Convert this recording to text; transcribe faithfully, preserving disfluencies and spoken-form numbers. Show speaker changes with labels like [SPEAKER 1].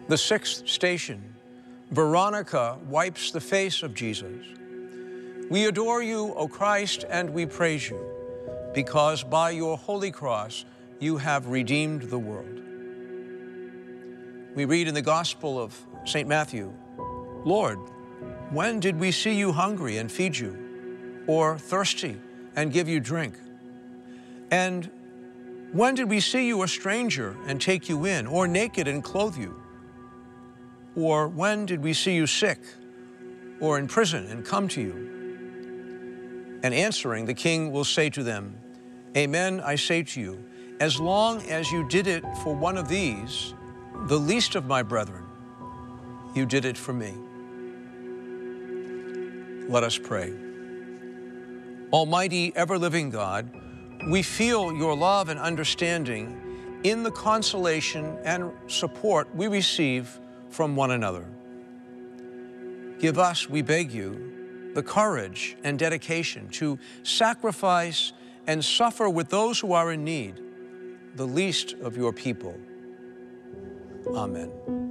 [SPEAKER 1] The sixth station, Veronica wipes the face of Jesus. We adore you, O Christ, and we praise you, because by your holy cross you have redeemed the world. We read in the Gospel of Saint Matthew, Lord, when did we see you hungry and feed you, or thirsty and give you drink? And when did we see you a stranger and take you in, or naked and clothe you? Or when did we see you sick or in prison and come to you? And answering, the king will say to them, Amen, I say to you, as long as you did it for one of these, the least of my brethren, you did it for me. Let us pray. Almighty, ever-living God, we feel your love and understanding in the consolation and support we receive from one another. Give us, we beg you, the courage and dedication to sacrifice and suffer with those who are in need, the least of your people. Amen.